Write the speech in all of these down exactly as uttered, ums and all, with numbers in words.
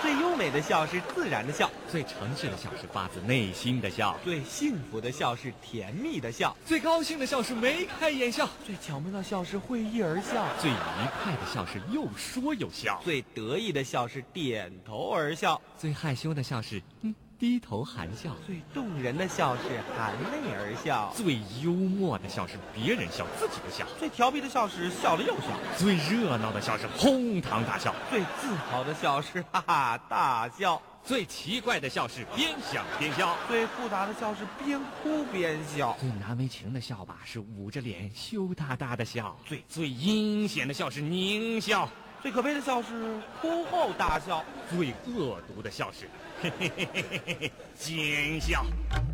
最优美的笑是自然的笑， 最诚实的笑是发自内心的笑， 最幸福的笑是甜蜜的笑， 最高兴的笑是眉开眼笑， 最巧妙的笑是会意而笑， 最愉快的笑是又说又笑， 最得意的笑是点头而笑， 最害羞的笑是嗯低头含笑， 最动人的笑是含泪而笑， 最幽默的笑是别人笑自己的笑， 最调皮的笑是笑了又笑， 最热闹的笑是哄堂大笑， 最自豪的笑是哈哈大笑， 最奇怪的笑是边想边笑， 最复杂的笑是边哭边笑， 最难为情的笑吧是捂着脸羞答答的笑， 最最阴险的笑是狞笑， 最可悲的笑是哭后大笑， 最恶毒的笑是嘿嘿嘿嘿嘿嘿奸笑。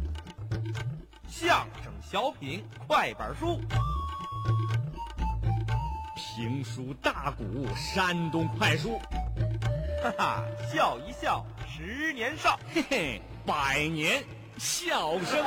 相声小品快板书， 评书大鼓山东快书， 哈哈，笑一笑十年少， 嘿嘿，百年笑声。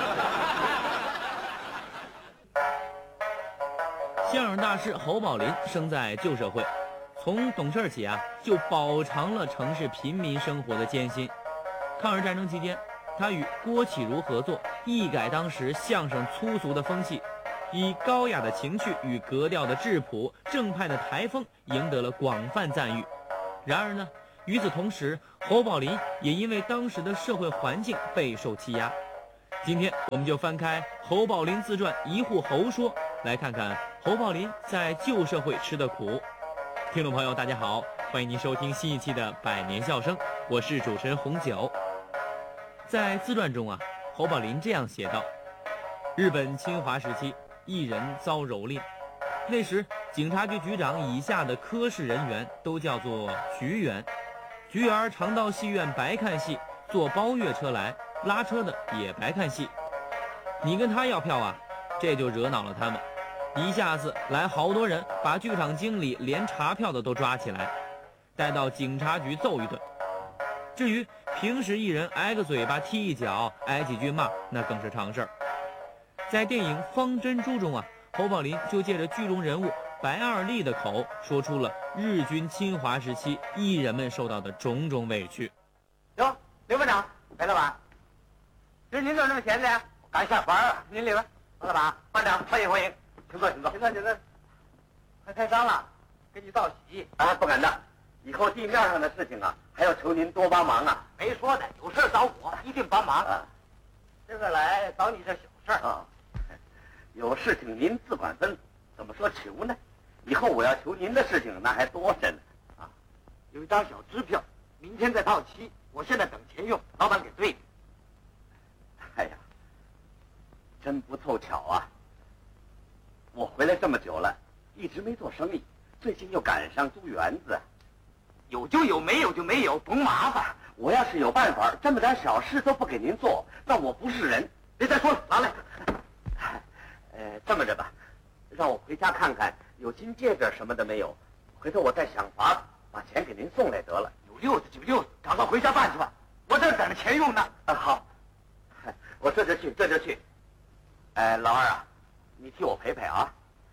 相声大师侯宝林生在旧社会，从懂事起啊，就饱尝了城市贫民生活的艰辛。抗日战争期间，他与郭启儒合作，一改当时相声粗俗的风气，以高雅的情趣与格调的质朴、正派的台风，赢得了广泛赞誉。然而呢，与此同时，侯宝林也因为当时的社会环境备受欺压。今天我们就翻开侯宝林自传《一户侯说》，来看看侯宝林在旧社会吃的苦。听众朋友大家好，欢迎您收听新一期的百年笑声，我是主持人洪九。在自传中啊，侯宝林这样写道：日本侵华时期，艺人遭蹂躏，那时警察局局长以下的科室人员都叫做局员，局员常到戏院白看戏，坐包月车来，拉车的也白看戏。你跟他要票啊，这就惹恼了他们，一下子来好多人，把剧场经理连查票的都抓起来，带到警察局揍一顿。至于平时艺人挨个嘴巴踢一脚，挨几句骂，那更是常事儿。在电影《方珍珠》中啊，侯宝林就借着剧中人物白二力的口，说出了日军侵华时期艺人们受到的种种委屈。 哟，刘班长，白老板，这您怎么这么闲着呀？刚下班啊，您里边。王老板，班长，欢迎欢迎，请坐请坐，请坐请坐。快开张了，给你道喜。啊，不敢当，以后地面上的事情啊，还要求您多帮忙啊。没说的，有事找我，一定帮忙。啊，今个来找你这小事儿啊，有事情您自管分，怎么说求呢？以后我要求您的事情那还多着呢。啊，有一张小支票，明天再到期，我现在等钱用，老板给对的。哎呀，真不凑巧啊！我回来这么久了，一直没做生意，最近又赶上租园子，有就有，没有就没有，甭麻烦。我要是有办法，这么点小事都不给您做，那我不是人。别再说了，拿来。呃，这么着吧，让我回家看看有金戒指什么的没有，回头我再想法把钱给您送来得了。有溜子就溜子，赶快回家办去吧，我这等着钱用呢。啊，好，我这就去，这就去。哎，老二啊，你替我陪陪啊。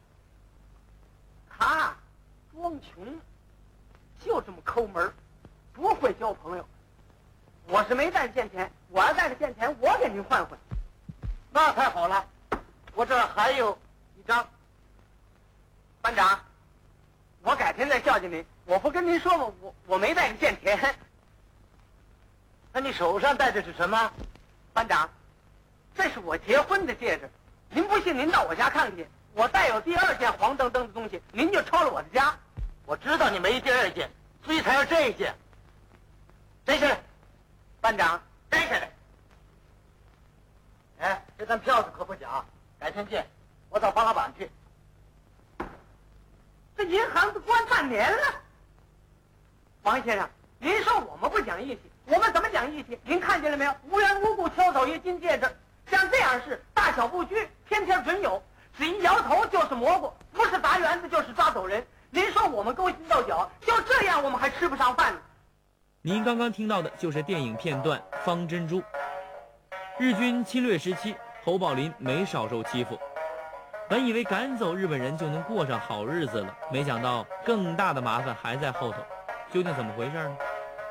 他装穷，就这么抠门，不会交朋友。我是没带着现钱，我要带着现钱，我给您换换。那太好了，我这还有一张。班长，我改天再孝敬您。我不跟您说吗？我我没带着现钱。那你手上戴的是什么？班长，这是我结婚的戒指。您不信，您到我家看去。我带有第二件黄澄澄的东西，您就抄了我的家。我知道你没第二件，所以才要这一件。摘下来，班长，摘下来。哎，这张票子可不假，改天见。我找方老板去。这银行都关半年了。王先生，您说我们不讲义气，我们怎么讲义气？您看见了没有？无缘无故挑走一金戒指，像这样事大小不拘，天天准有。只一摇头就是蘑菇，不是砸园子就是抓走人。您说我们勾心斗角，就这样我们还吃不上饭呢。 您刚刚听到的就是电影片段《方珍珠》。日军侵略时期，侯宝林没少受欺负。本以为赶走日本人就能过上好日子了，没想到更大的麻烦还在后头。究竟怎么回事呢？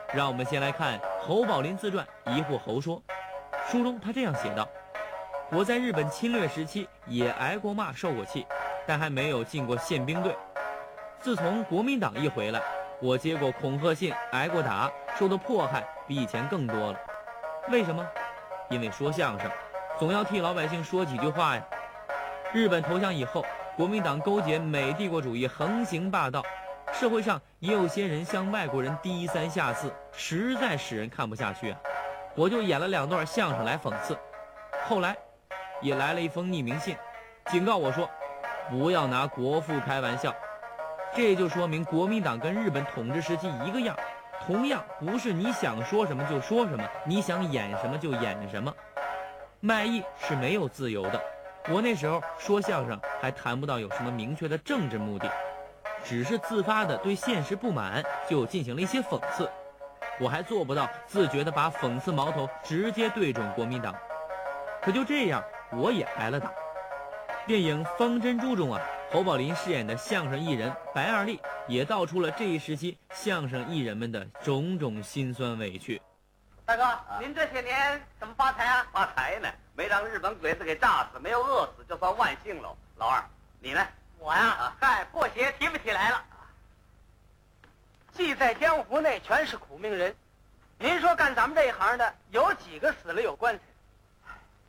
让我们先来看侯宝林自传《疑惑侯说》，书中他这样写道：我在日本侵略时期也挨过骂受过气，但还没有进过宪兵队。自从国民党一回来，我接过恐吓信，挨过打，受的迫害比以前更多了。为什么？因为说相声总要替老百姓说几句话呀。日本投降以后，国民党勾结美帝国主义横行霸道，社会上也有些人向外国人低三下四，实在使人看不下去啊。我就演了两段相声来讽刺。后来也来了一封匿名信，警告我说不要拿国父开玩笑。这就说明国民党跟日本统治时期一个样，同样不是你想说什么就说什么，你想演什么就演什么。卖艺是没有自由的，我那时候说相声还谈不到有什么明确的政治目的，只是自发的对现实不满，就进行了一些讽刺。我还做不到自觉地把讽刺矛头直接对准国民党，可就这样我也挨了打。电影《方珍珠》中啊，侯宝林饰演的相声艺人白二力也道出了这一时期相声艺人们的种种辛酸委屈。 大哥，啊、您这些年怎么发财啊？ 发财呢，没让日本鬼子给炸死，没有饿死，就算万幸喽。老二，你呢？ 我呀，啊、嗨，破鞋提不起来了。既在江湖内全是苦命人，您说干咱们这一行的，有几个死了有棺材？